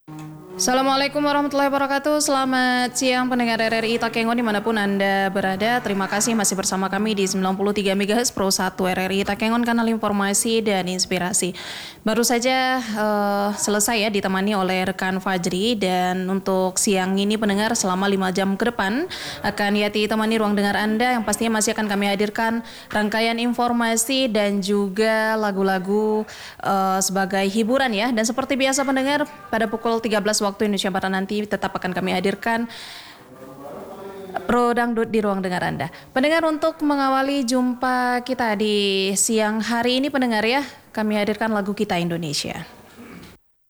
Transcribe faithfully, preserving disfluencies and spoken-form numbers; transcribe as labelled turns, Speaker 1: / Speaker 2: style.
Speaker 1: Assalamualaikum warahmatullahi wabarakatuh. Selamat siang pendengar R R I Takengon dimanapun Anda berada. Terima kasih masih bersama kami di sembilan puluh tiga megahertz Pro satu R R I Takengon, kanal informasi dan inspirasi. Baru saja uh, selesai ya ditemani oleh rekan Fajri, dan untuk siang ini pendengar selama lima jam ke depan akan Yati temani ruang dengar Anda yang pastinya masih akan kami hadirkan rangkaian informasi dan juga lagu-lagu uh, sebagai hiburan ya. Dan seperti biasa pendengar, pada pukul tiga belas waktu Indonesia Barat nanti tetap akan kami hadirkan Pro Dangdut di ruang dengar Anda. Pendengar, untuk mengawali jumpa kita di siang hari ini pendengar ya, kami hadirkan lagu Kita Indonesia.